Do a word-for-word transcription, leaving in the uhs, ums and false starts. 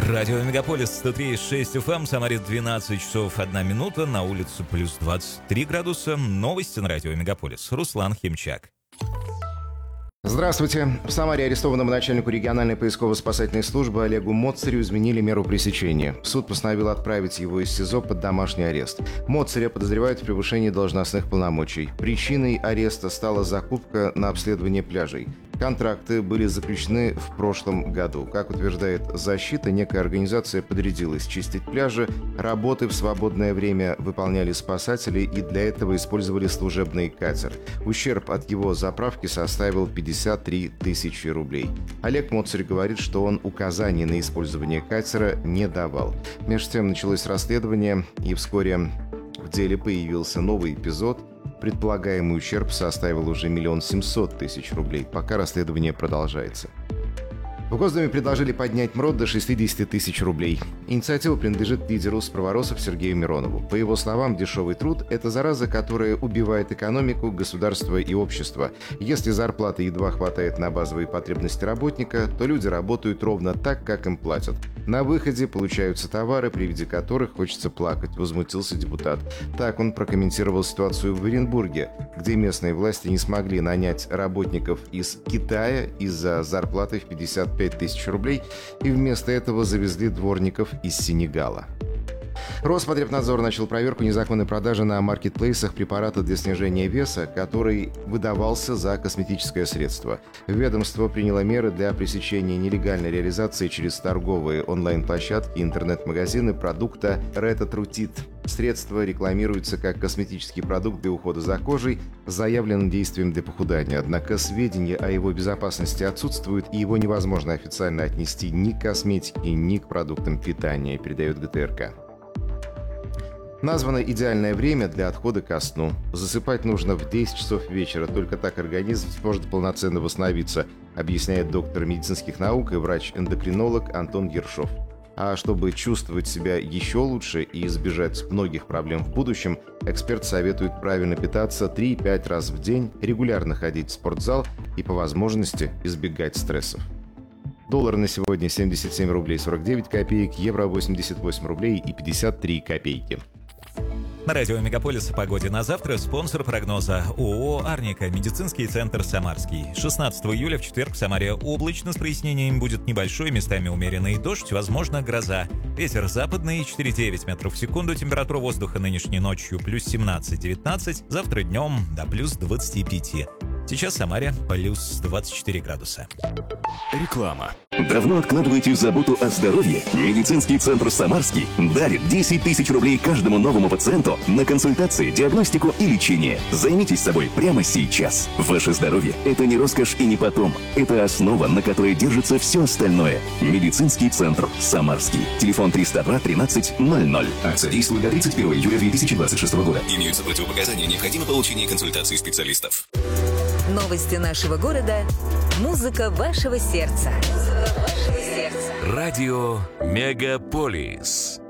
Радио Мегаполис сто три и шесть эф эм, Самаре двенадцать часов одна минута, на улице плюс двадцать три градуса. Новости на Радио Мегаполис. Руслан Химчак. Здравствуйте. В Самаре арестованному начальнику региональной поисково-спасательной службы Олегу Моцарю изменили меру пресечения. Суд постановил отправить его из СИЗО под домашний арест. Моцаря подозревают в превышении должностных полномочий. Причиной ареста стала закупка на обследование пляжей. Контракты были заключены в прошлом году. Как утверждает защита, некая организация подрядилась чистить пляжи, работы в свободное время выполняли спасатели и для этого использовали служебный катер. Ущерб от его заправки составил пятьдесят три тысячи рублей. Олег Моцарь говорит, что он указаний на использование катера не давал. Между тем началось расследование, и вскоре в деле появился новый эпизод. Предполагаемый ущерб составил уже миллион семьсот тысяч рублей. Пока расследование продолжается. В Госдуме предложили поднять МРОТ до шестьдесят тысяч рублей. Инициатива принадлежит лидеру справоросов Сергею Миронову. По его словам, дешевый труд – это зараза, которая убивает экономику, государство и общество. Если зарплаты едва хватает на базовые потребности работника, то люди работают ровно так, как им платят. На выходе получаются товары, при виде которых хочется плакать, возмутился депутат. Так он прокомментировал ситуацию в Оренбурге, где местные власти не смогли нанять работников из Китая из-за зарплаты в пятьдесят пять тысяч рублей и вместо этого завезли дворников из Сенегала. Роспотребнадзор начал проверку незаконной продажи на маркетплейсах препарата для снижения веса, который выдавался за косметическое средство. Ведомство приняло меры для пресечения нелегальной реализации через торговые онлайн-площадки и интернет-магазины продукта Ретотрутит. Средство рекламируется как косметический продукт для ухода за кожей с заявленным действием для похудания. Однако сведения о его безопасности отсутствуют, и его невозможно официально отнести ни к косметике, ни к продуктам питания, передает гэ тэ эр ка. Названо идеальное время для отхода ко сну. Засыпать нужно в десять часов вечера, только так организм сможет полноценно восстановиться, объясняет доктор медицинских наук и врач-эндокринолог Антон Ершов. А чтобы чувствовать себя еще лучше и избежать многих проблем в будущем, эксперт советует правильно питаться три-пять раз в день, регулярно ходить в спортзал и по возможности избегать стрессов. Доллар на сегодня семьдесят семь рублей сорок девять копеек, евро восемьдесят восемь рублей и пятьдесят три копейки. На радио Мегаполис о погоде на завтра спонсор прогноза ООО «Арника», медицинский центр «Самарский». шестнадцатого июля в четверг в Самаре облачно с прояснением, будет небольшой, местами умеренный дождь, возможно гроза. Ветер западный четыре девять метров в секунду, температура воздуха нынешней ночью плюс семнадцать-девятнадцать, завтра днем до плюс двадцать пять. Сейчас в Самаре плюс двадцать четыре градуса. Реклама. Давно откладываете заботу о здоровье? Медицинский центр «Самарский» дарит десять тысяч рублей каждому новому пациенту на консультации, диагностику и лечение. Займитесь собой прямо сейчас. Ваше здоровье – это не роскошь и не потом. Это основа, на которой держится все остальное. Медицинский центр «Самарский». Телефон триста два тринадцать ноль ноль. Акция действует до тридцать первого июля две тысячи двадцать шестого года. Имеются противопоказания, необходимо получение консультации специалистов. Новости нашего города. Музыка вашего сердца. Радио Мегаполис.